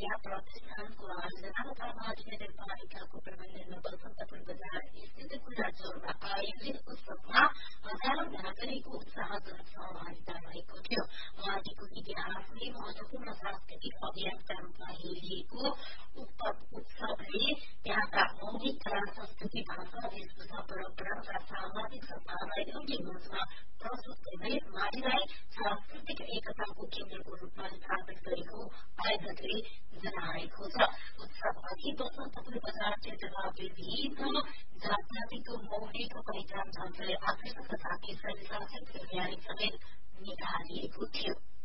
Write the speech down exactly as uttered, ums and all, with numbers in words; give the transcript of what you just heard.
चिया प्रतिष्ठानको आयोजना तथा माटी नगरपालिकाको प्रबन्धनमा बसन्तपुर बजार स्थित खुला चौरमा आयोजित उत्सवमा हजारौं नागरिकको उत्साहजनक सहभागिता रहेको थियो। माटीको इतिहासले महत्वपूर्ण सांस्कृतिक अभियानका रूपमा हेरिएको उक्त उत्सवले त्यहाँका मौलिक कला संस्कृति भाषा वेशभूषा परम्परा तथा सामाजिक सद्भावलाई एउटै मञ्चमा प्रस्तुत गर्दै माटीलाई सांस्कृतिक एकताको केन्द्रको रूपमा स्थापित गरेको आयोजकले जनाएको छ। उत्सव अघि बसन्तपुर बजार क्षेत्रमा विभिन्न जात जातिको मौलिक पहिचान झल्काउने आकर्षक तथा केसरी शासित र्याली समेत निकालिएको थियो।